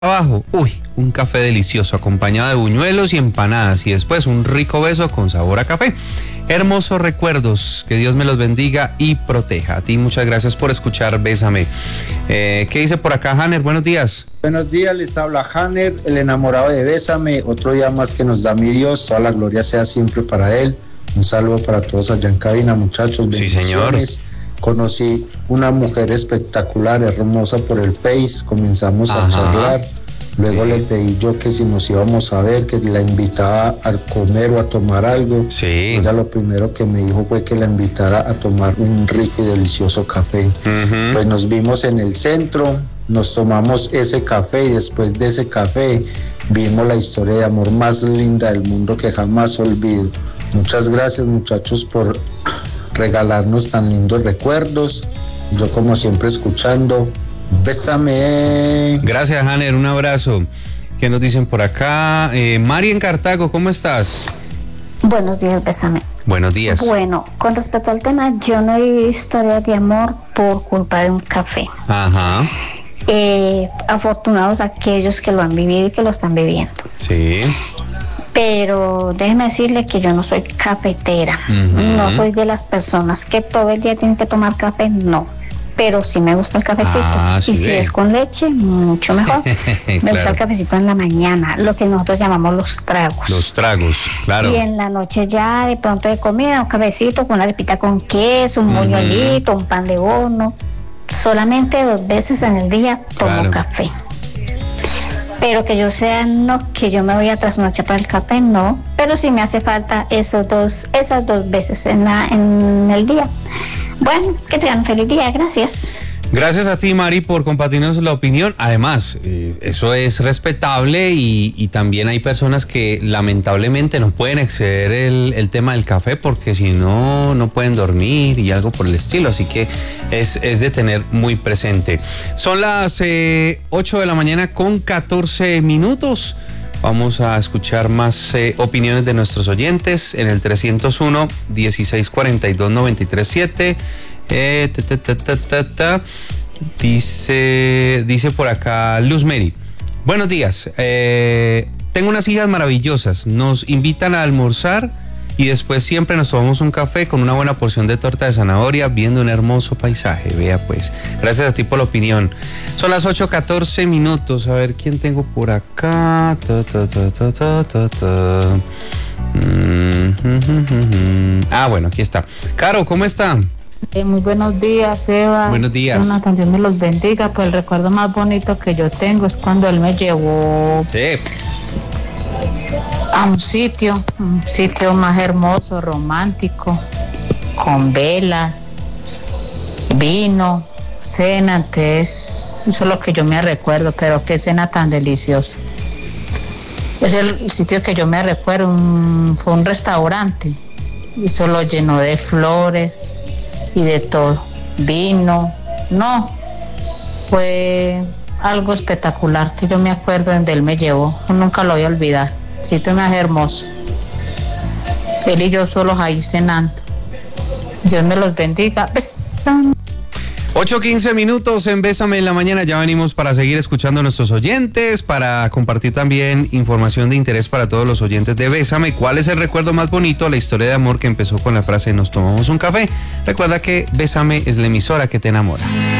Abajo, un café delicioso acompañado de buñuelos y empanadas y después un rico beso con sabor a café. Hermosos recuerdos, que Dios me los bendiga y proteja. A ti muchas gracias por escuchar Bésame. ¿Qué dice por acá, Hanner? Buenos días. Buenos días, les habla Hanner, el enamorado de Bésame. Otro día más que nos da mi Dios, toda la gloria sea siempre para Él. Un saludo para todos allá en cabina, muchachos. Sí, señor. Conocí una mujer espectacular, hermosa por el Face, comenzamos a charlar, luego le pedí yo que si nos íbamos a ver, que la invitaba a comer o a tomar algo. Sí. Ella lo primero que me dijo fue que la invitara a tomar un rico y delicioso café. Pues nos vimos en el centro, nos tomamos ese café y después de ese café vimos la historia de amor más linda del mundo que jamás olvido. Muchas gracias, muchachos, por regalarnos tan lindos recuerdos. Yo como siempre escuchando Bésame. Gracias, Hanner, un abrazo. ¿Qué nos dicen por acá? Mari en Cartago, ¿cómo estás? Buenos días, Bésame. Buenos días. Bueno, con respecto al tema, yo no he vivido historias de amor por culpa de un café. Ajá. Afortunados aquellos que lo han vivido y que lo están viviendo. Sí. Pero déjeme decirle que yo no soy cafetera. No soy de las personas que todo el día tienen que tomar café, no. Pero sí me gusta el cafecito. Sí, y si es con leche, mucho mejor. Me gusta el cafecito en la mañana, lo que nosotros llamamos los tragos. Los tragos, claro. Y en la noche ya de pronto de comida, un cafecito con una arepita con queso, un buñuelito, un pan de horno. Solamente 2 veces en el día tomo café. Pero que yo sea, no, que yo me voy a trasnochar para el café, no. Pero sí me hace falta esas dos veces en el día. Bueno, que tengan un feliz día, gracias. Gracias a ti, Mari, por compartirnos la opinión. Además, eso es respetable y también hay personas que lamentablemente no pueden exceder el tema del café porque si no, no pueden dormir y algo por el estilo. Así que es de tener muy presente. Son las 8 de la mañana con 14 minutos. Vamos a escuchar más opiniones de nuestros oyentes en el 301-1642-937. Dice por acá Luz Mary. Buenos días. Tengo unas hijas maravillosas. Nos invitan a almorzar y después siempre nos tomamos un café con una buena porción de torta de zanahoria viendo un hermoso paisaje. Vea pues. Gracias a ti por la opinión. Son las 8:14 minutos. A ver quién tengo por acá. Bueno, aquí está. Caro, ¿cómo está? Muy buenos días, Eva. Buenos días. Una canción me los bendiga. Pues el recuerdo más bonito que yo tengo es cuando él me llevó a un sitio más hermoso, romántico, con velas, vino, cena. Entonces, eso es lo que yo me recuerdo, pero qué cena tan deliciosa. Es el sitio que yo me recuerdo, fue un restaurante, y eso lo llenó de flores y de todo, vino, fue algo espectacular que yo me acuerdo donde él me llevó, nunca lo voy a olvidar, sitio más hermoso, él y yo solos ahí cenando. Dios me los bendiga. 8:15 minutos en Bésame en la mañana. Ya venimos para seguir escuchando a nuestros oyentes, para compartir también información de interés para todos los oyentes de Bésame. ¿Cuál es el recuerdo más bonito? La historia de amor que empezó con la frase nos tomamos un café. Recuerda que Bésame es la emisora que te enamora.